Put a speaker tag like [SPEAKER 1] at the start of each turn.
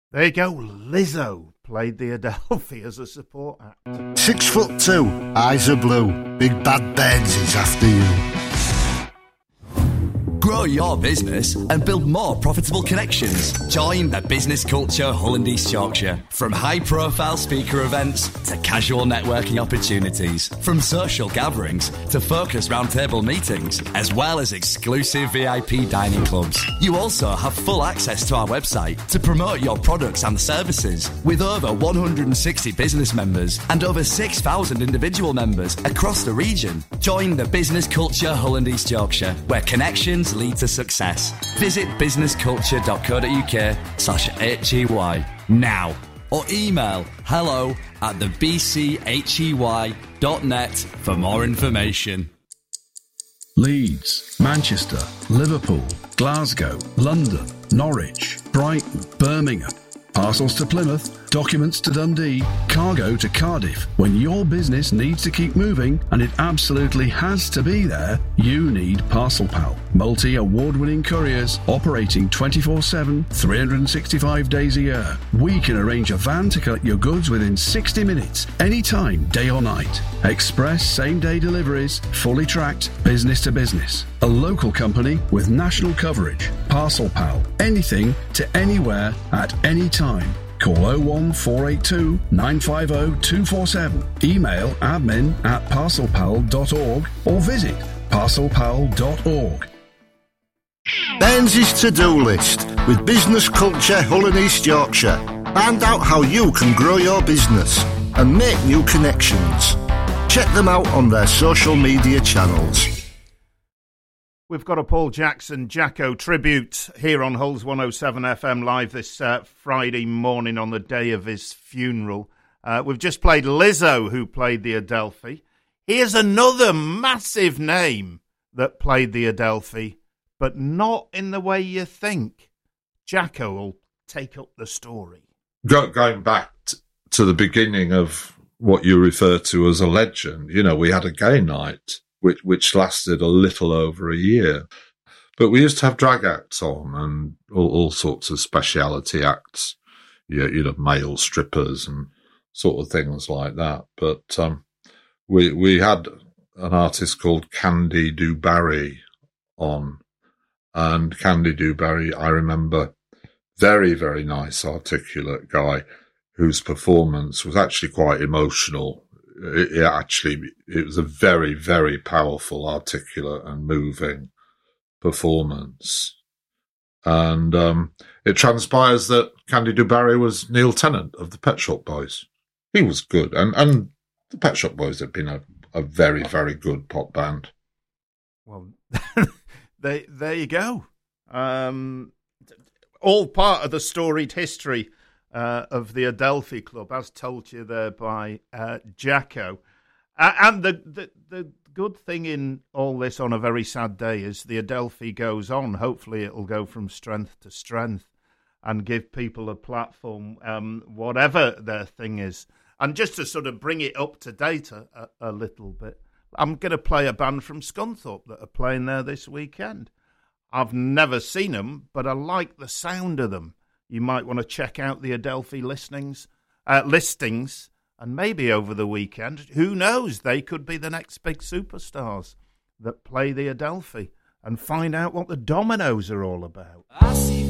[SPEAKER 1] There you go. Lizzo played the Adelphi as a support act.
[SPEAKER 2] 6'2", eyes are blue, big bad Benz is after you.
[SPEAKER 3] Grow your business and build more profitable connections. Join the business culture Hull and East Yorkshire. From high-profile speaker events to casual networking opportunities, from social gatherings to focused roundtable meetings, as well as exclusive VIP dining clubs. You also have full access to our website to promote your products and services. With over 160 business members and over 6,000 individual members across the region. Join the business culture Hull and East Yorkshire, where connections lead to success. Visit businessculture.co.uk/HEY now or email hello@thebchey.net for more information.
[SPEAKER 4] Leeds, Manchester, Liverpool, Glasgow, London, Norwich, Brighton, Birmingham. Parcels to Plymouth, documents to Dundee, cargo to Cardiff. When your business needs to keep moving, and it absolutely has to be there, you need Parcel Pal. Multi-award-winning couriers operating 24/7, 365 days a year. We can arrange a van to collect your goods within 60 minutes, anytime, day or night. Express same-day deliveries, fully tracked, business to business. A local company with national coverage. Parcel Pal. Anything to anywhere at any time. Call 01482 950 247. Email admin@parcelpal.org or visit parcelpal.org.
[SPEAKER 2] Ben's to-do list with Business Culture Hull and East Yorkshire. Find out how you can grow your business and make new connections. Check them out on their social media channels.
[SPEAKER 1] We've got a Paul Jackson Jacko tribute here on Hull's 107 FM live this Friday morning on the day of his funeral. We've just played Lizzo, who played the Adelphi. Here's another massive name that played the Adelphi, but not in the way you think. Jacko will take up the story.
[SPEAKER 5] Going back to the beginning of what you refer to as a legend, you know, we had a gay night which lasted a little over a year. But we used to have drag acts on and all sorts of speciality acts, you know, male strippers and sort of things like that. But we had an artist called Candy Dubarry on, and Candy Dubarry, I remember, very, very nice, articulate guy whose performance was actually quite emotional. It was a very, very powerful, articulate and moving performance. And it transpires that Candy Dubarry was Neil Tennant of the Pet Shop Boys. He was good. And the Pet Shop Boys have been a very, very good pop band.
[SPEAKER 1] Well, there you go. All part of the storied history of the Adelphi Club, as told you there by Jacko. And the good thing in all this on a very sad day is the Adelphi goes on. Hopefully it'll go from strength to strength and give people a platform, whatever their thing is. And just to sort of bring it up to date a little bit, I'm going to play a band from Scunthorpe that are playing there this weekend. I've never seen them, but I like the sound of them. You might want to check out the Adelphi listings, and maybe over the weekend, who knows, they could be the next big superstars that play the Adelphi, and find out what the Dominoes are all about.
[SPEAKER 6] I see